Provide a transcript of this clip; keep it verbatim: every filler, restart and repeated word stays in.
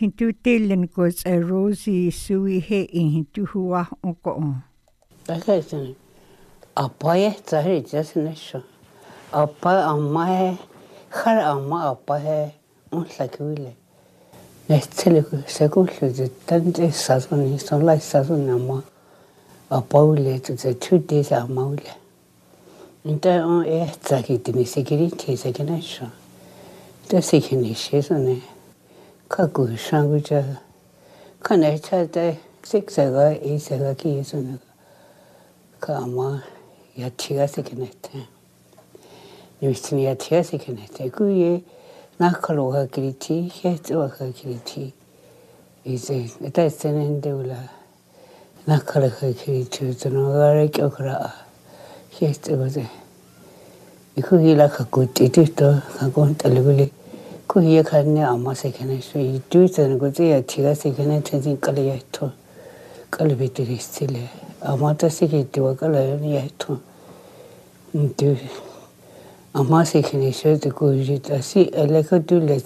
Hintu telen kos a Rosie sui he in hintu hua oko on. Takaisin. Apa ye tsari jasnesho. Apa amma he khar amma apa he un sakule. Nestele sekulu de tante sazoni son la sazoni amma. Apa ule to the two days amma ule. Inte on e tsaki de mi security seknesho. De seknesho sone. Kaku shanguja. Kana chate siksaga isaga ki sone. Kama yatiga sekenete. Nüstini yatiga sekenete. Kuye nakaloga kiriti, hetsoga kiriti. Ize eta senende ula nakaloga kiriti tonogare kyokra. Hetsoga. Ikugi la kakuti to kakon talibuli. Kuye kanne amma sekenesho. Itu senegote yatiga sekenete sin kalayato. Kalbitiri stile. Amata sikiti wakala yato. Ndu. Ama sekenesho te kujita si eleka dule